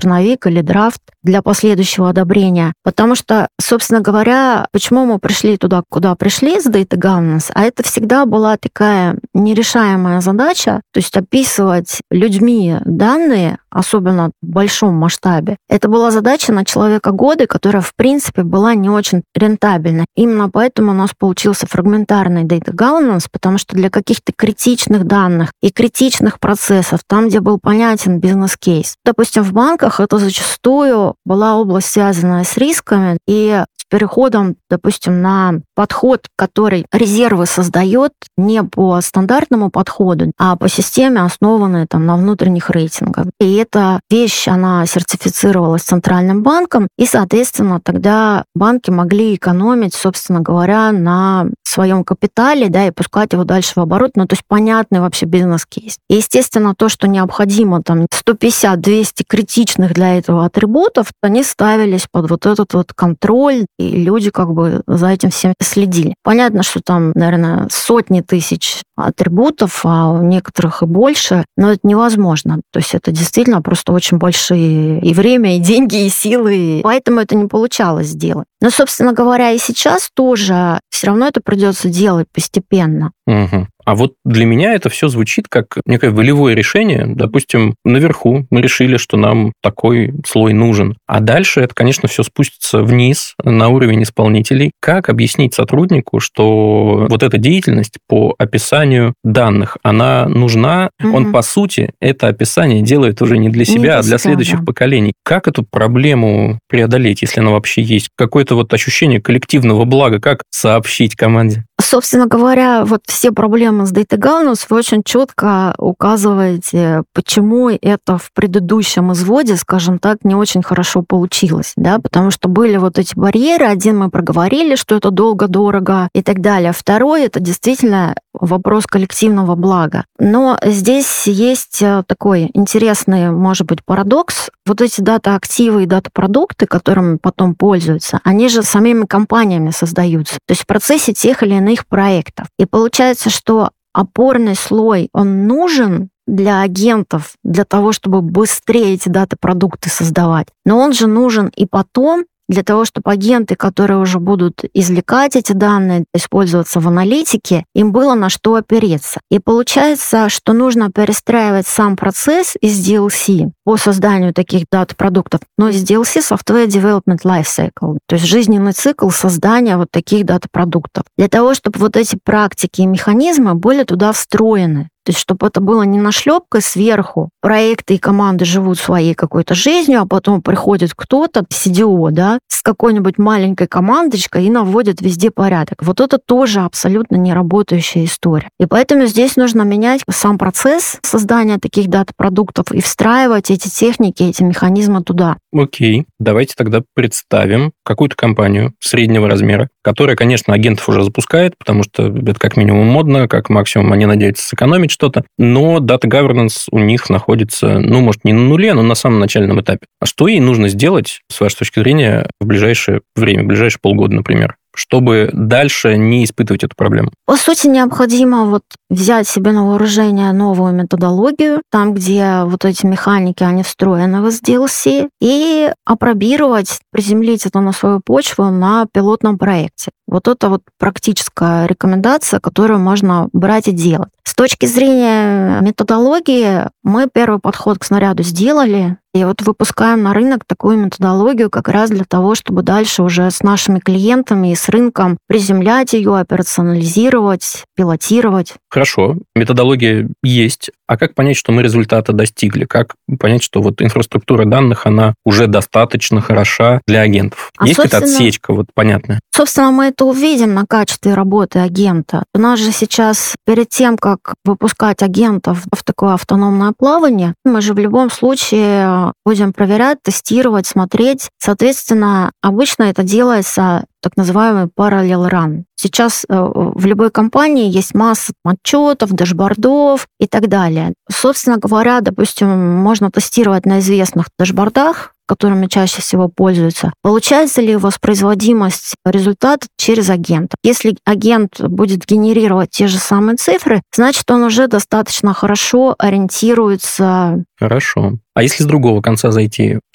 черновик или драфт для последующего одобрения. Потому что, собственно говоря, почему мы пришли туда, куда пришли с Data Governance, а это всегда была такая нерешаемая задача, то есть описывать людьми данные, особенно в большом масштабе. Это была задача на человека года, которая, в принципе, была не очень рентабельна. Именно поэтому у нас получился фрагментарный Data Governance, потому что для каких-то критичных данных и критичных процессов, там, где был понятен бизнес-кейс. Допустим, в банках это зачастую была область, связанная с рисками, и с переходом, допустим, на подход, который резервы создает не по стандартному подходу, а по системе, основанной там, на внутренних рейтингах. И эта вещь, она сертифицировалась Центральным банком, и, соответственно, тогда банки могли экономить, собственно говоря, на своем капитале, да, и пускать его дальше в оборот, ну, то есть понятный вообще бизнес-кейс. И, естественно, то, что необходимо, там, 150-200 критичных для этого атрибутов, они ставились под вот этот вот контроль, и люди как бы за этим всем следили. Понятно, что там, наверное, сотни тысяч атрибутов, а у некоторых и больше, но это невозможно. То есть это действительно просто очень большие и время, и деньги, и силы, поэтому это не получалось сделать. Но, собственно говоря, и сейчас тоже все равно это придется делать постепенно. Угу. А вот для меня это все звучит как некое волевое решение. Допустим, наверху мы решили, что нам такой слой нужен. А дальше это, конечно, все спустится вниз на уровень исполнителей. Как объяснить сотруднику, что вот эта деятельность по описанию данных, она нужна? Угу. Он, по сути, это описание делает уже не для себя, а для следующих поколений. Как эту проблему преодолеть, если она вообще есть? Какое-то вот ощущение коллективного блага, как сообщить команде? Собственно говоря, вот все проблемы с Data Governance вы очень четко указываете, почему это в предыдущем изводе, скажем так, не очень хорошо получилось, да, потому что были вот эти барьеры. Один, мы проговорили, что это долго, дорого и так далее. Второй, это действительно вопрос коллективного блага. Но здесь есть такой интересный, может быть, парадокс. Вот эти дата-активы и дата-продукты, которыми потом пользуются, они же самими компаниями создаются. То есть в процессе тех или иных проектов. И получается, что опорный слой, он нужен для агентов, для того, чтобы быстрее эти дата-продукты создавать. Но он же нужен и потом, для того, чтобы агенты, которые уже будут извлекать эти данные, использоваться в аналитике, им было на что опереться. И получается, что нужно перестраивать сам процесс из DLC по созданию таких дата-продуктов, но из DLC Software Development Lifecycle, то есть жизненный цикл создания вот таких дата-продуктов. Для того, чтобы вот эти практики и механизмы были туда встроены. То есть, чтобы это было не нашлепкой сверху. Проекты и команды живут своей какой-то жизнью, а потом приходит кто-то, CDO, да, с какой-нибудь маленькой командочкой и наводит везде порядок. Вот это тоже абсолютно не работающая история. И поэтому здесь нужно менять сам процесс создания таких дата-продуктов и встраивать эти техники, эти механизмы туда. Окей, давайте тогда представим какую-то компанию среднего размера, которая, конечно, агентов уже запускает, потому что это как минимум модно, как максимум они надеются сэкономить что-то, но Data Governance у них находится, ну, может, не на нуле, но на самом начальном этапе. А что ей нужно сделать, с вашей точки зрения, в ближайшее время, в ближайшие полгода, например, чтобы дальше не испытывать эту проблему? По сути, необходимо вот взять себе на вооружение новую методологию, там, где вот эти механики, они встроены в SDLC, и апробировать, приземлить это на свою почву на пилотном проекте. Вот это вот практическая рекомендация, которую можно брать и делать. С точки зрения методологии, мы первый подход к снаряду сделали, и вот выпускаем на рынок такую методологию как раз для того, чтобы дальше уже с нашими клиентами и с рынком приземлять ее, операционализировать, пилотировать. Хорошо, методология есть. А как понять, что мы результата достигли? Как понять, что вот инфраструктура данных, она уже достаточно хороша для агентов? Есть какая-то отсечка вот понятная? Собственно, мы это увидим на качестве работы агента. У нас же сейчас перед тем, как выпускать агентов в такое автономное плавание, мы же в любом случае будем проверять, тестировать, смотреть. Соответственно, обычно это делается так называемый parallel run. Сейчас в любой компании есть масса отчетов, дашбордов и так далее. Собственно говоря, допустим, можно тестировать на известных дашбордах, которыми чаще всего пользуются. Получается ли воспроизводимость результата через агента? Если агент будет генерировать те же самые цифры, значит, он уже достаточно хорошо ориентируется. Хорошо. А если с другого конца зайти?